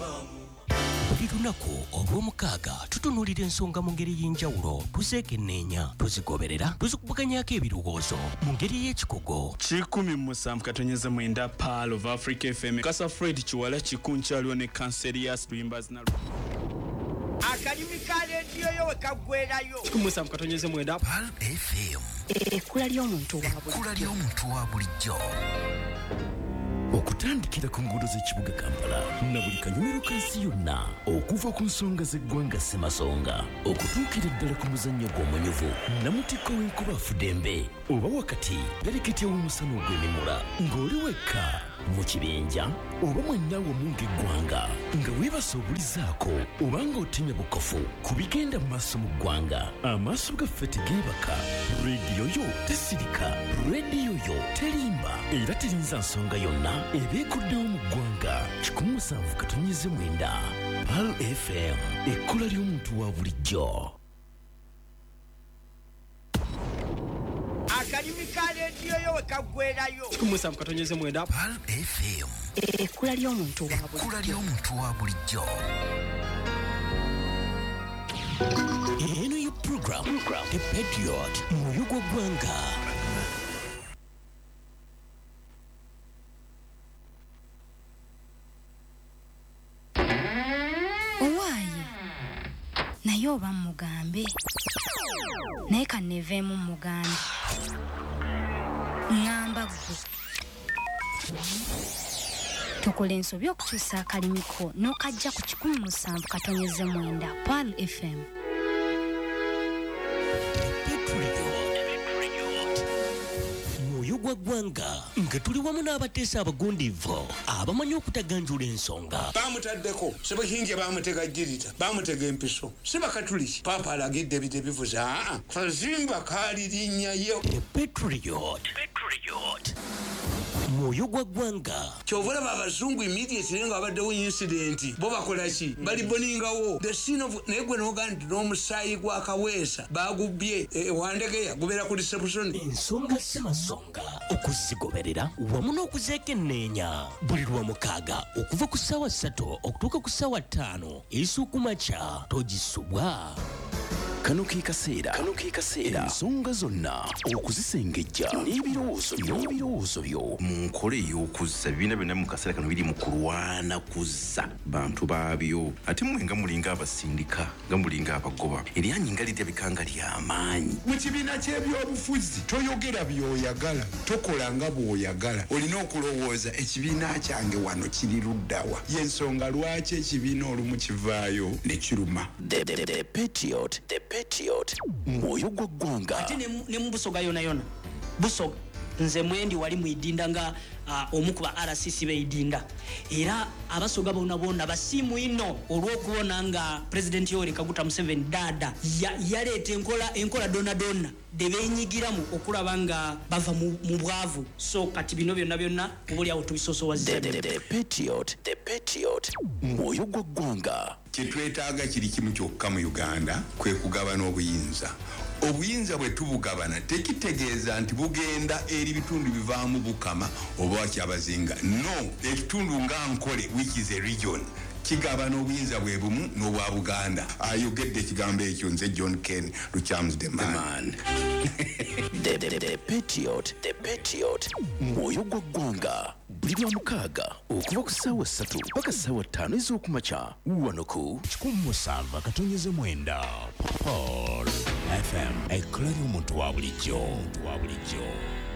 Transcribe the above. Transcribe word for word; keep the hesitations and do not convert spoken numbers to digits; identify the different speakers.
Speaker 1: buli lunaku olw'omukaaga tutunuulira ensonga mu ngeri y'enjawulo tuzeekenneenya tuzigoberera tuzikubaganyako ebirowoozo mu ngeri y'ekikugo
Speaker 2: kikumi mu musanvu katonyeza mwenda Pearl of Africa F M Kasa Fred Chiwala Chikunchaliwo ne Cancelius Luyimba zina
Speaker 3: akalimi ka rediyo yo wekaggwerayo
Speaker 4: kikumi mu musanvu katonyeza mwenda
Speaker 5: Pearl F M
Speaker 6: ekkula ly'omuntu wa bulijjo
Speaker 5: ekkula ly'omuntu wa bulijjo
Speaker 7: okutandikira ku nguudo z'ekibuga Kampala na buli kanyomero kansi yonna okuva ku nsonga z'eggwanga Ssemasonga okutuukira ddala ku muzannyo gw'omanyuvu namutikko w'enkuba Fudembe oba wakati pereketya w'omusana ogw'emimula ng'oli wekka mu kibinja oba mwenna wamu ng'eggwanga nga weebasa obulizaako oba ng'otemya bukofu ku bigenda mu maaso mu ggwanga amaaso gaffe tegeebaka rediyo yo tesirika rediyo yo terimba era terinza nsonga yonna ebeekuddewo mu ggwanga kikumi mu musanvu katonyeze mwenda Pearl F M ekkula ly'omuntu wa bulijjo
Speaker 3: akalimi ka rediyo yo wekaggwerayo
Speaker 4: kikumi mu musanvu katonyeze mwenda
Speaker 5: Pearl F M
Speaker 6: ekkula ly'omuntu wa bulijjo
Speaker 5: ekkula ly'omuntu wa bulijjo
Speaker 1: eno ye program The Patriot Moyo gwa ggwanga
Speaker 6: owaaye naye oba mugambe naye kanneeveemu mugambe ŋŋamba ggwe tukola ensobi okukyusa akalimi ko n'okajja ku kikumi mu musanvu katonyeze mwenda Pearl F M
Speaker 1: Moyo gwa ggwanga nga tuli wamu n'abateesa abagundiivu abamanyi okutaganjula ensonga
Speaker 8: bamutaddeko sebuhinja bamutega jirita bamutega empiso sibakatuliki papa alagidde bite bivuze aa kazimba kaali linnyayo
Speaker 1: The Patriot Moyo gwa ggwanga
Speaker 8: kyova olaba abazungu immediately nga babaddewo incidenti bo bakola ki baliboningawo the scene of naye gwe noga nti n'omusaayi gwa kaweesa bagubbye ewandegeya gubeera ku reception
Speaker 1: ensonga Ssemasonga okuzigoberera wamu n'okuzeekenneenya buli lwa mukaaga okuva ku ssaawa ssatu okutuuka ku ssaawa ttaano esukumakya togisubwa
Speaker 7: kano ke kaseera kano ke kaseera ensonga zonna okuzisengejja n'ebirowoozo n'ebirowoozo byo
Speaker 9: mu nkola ey'okuzza ebibiina byonna mu kaseera kano biri mu kulwana kuzza bantu baabyo ate mmwe nga mulinga abasindika nga mulinga abagoba eryanyi nga lirya bikanga ly'amaanyi
Speaker 8: mu kibiina ky'ebyobufuzi toyogera by'oyagala tokola nga bw'oyagala olina okulowooza ekibiina kyange wano kiri luddawa y'ensonga lwaki ekibiina olumu kivaayo ne kiruma
Speaker 7: The Patriot The Patriot Moyo gwa ggwanga
Speaker 4: ate ne mu busoga yona yona busoga nze mwendi wali muidinda nga uh, omukuba R C C beidinda era abasoga bonna bonna basimu ino olw'okuwona nga President Yoweri Kaguta Museveni dada yaleeta ya enkola enkola donna donna debenyigiramu okulaba nga bava mu, mu bwavu so kati bino byonna byonna obuli awo tubisosowaze
Speaker 7: The Patriot The Patriot Moyo gwa ggwanga
Speaker 8: kyetwetaaga kiri kimu kyokka mu Uganda kwe kugabana obuyinza obuyinza bwe tubugabana tekitegeeza nti bugenda eri bitundu bivaamu bukama oba wakyabazinga no ekitundu nga Nkole which is a region kigabana obuyinza bwe bumu n'obwa Buganda ayogedde ekigambo ekyo nze John Ken Lukyams the man
Speaker 7: The, the, the Patriot The Patriot Moyo gwa ggwanga buli lwa mukaaga okuva ku ssaawa ssatu paka ssaawa ttaano ez'okumakya wano ku
Speaker 1: kikumi mu musanvu katonyeze mwenda Pearl F M ekkula ly'omuntu wa bulijjo